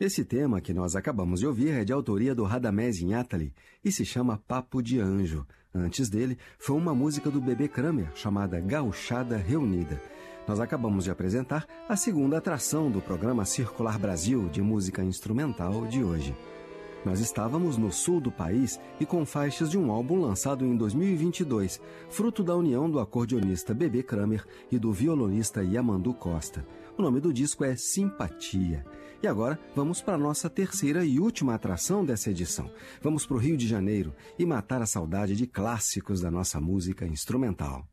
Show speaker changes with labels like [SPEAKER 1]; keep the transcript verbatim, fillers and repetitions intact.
[SPEAKER 1] Esse tema que nós acabamos de ouvir é de autoria do Radamés Inátali e se chama Papo de Anjo. Antes dele, foi uma música do Bebê Kramer chamada Gauchada Reunida. Nós acabamos de apresentar a segunda atração do programa Circular Brasil de música instrumental de hoje. Nós estávamos no sul do país e com faixas de um álbum lançado em dois mil e vinte e dois, fruto da união do acordeonista Bebê Kramer e do violonista Yamandu Costa. O nome do disco é Simpatia. E agora vamos para a nossa terceira e última atração dessa edição. Vamos para o Rio de Janeiro e matar a saudade de clássicos da nossa música instrumental.